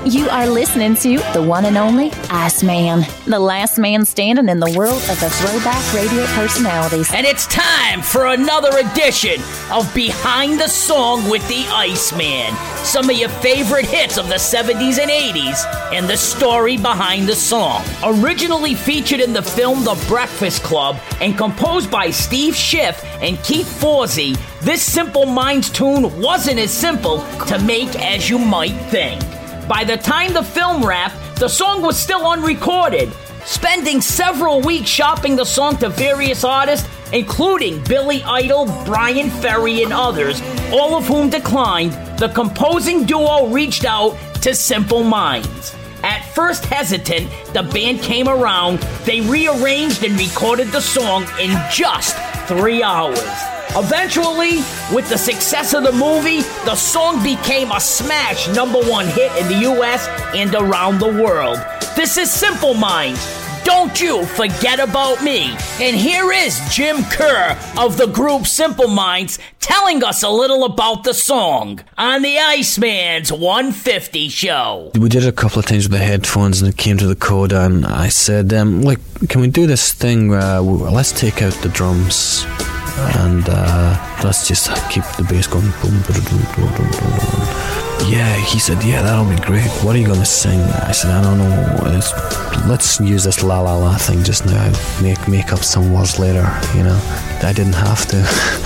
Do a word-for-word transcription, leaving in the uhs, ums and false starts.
You are listening to the one and only Iceman, the last man standing in the world of the throwback radio personalities. And it's time for another edition of Behind the Song with the Iceman. Some of your favorite hits of the seventies and eighties and the story behind the song. Originally featured in the film The Breakfast Club and composed by Steve Schiff and Keith Forsey, this Simple Minds tune wasn't as simple to make as you might think. By the time the film wrapped, the song was still unrecorded. Spending several weeks shopping the song to various artists, including Billy Idol, Brian Ferry, and others, all of whom declined, the composing duo reached out to Simple Minds. At first hesitant, the band came around, they rearranged and recorded the song in just three hours. Eventually, with the success of the movie, the song became a smash number one hit in the U S and around the world. This is Simple Minds. Don't you forget about me. And here is Jim Kerr of the group Simple Minds telling us a little about the song on the Iceman's one fifty show. We did it a couple of times with the headphones and it came to the coda and I said, um, like, can we do this thing, uh, let's take out the drums and uh, let's just keep the bass going. Boom, boom, boom, boom, boom. Yeah, he said, yeah, that'll be great. What are you going to sing? I said, I don't know. It's, let's use this la la la thing just now. Make make up some words later, you know. I didn't have to.